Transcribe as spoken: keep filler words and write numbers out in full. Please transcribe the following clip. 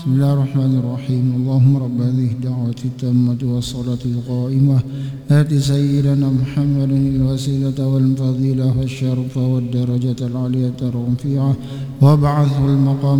بسم الله الرحمن الرحيم. اللهم رب هذه الدعوة التامة والصلاة القائمة آت سيدنا محمد الوسيلة والفضيلة والشرف والدرجة العالية الرفيعة وابعثه المقام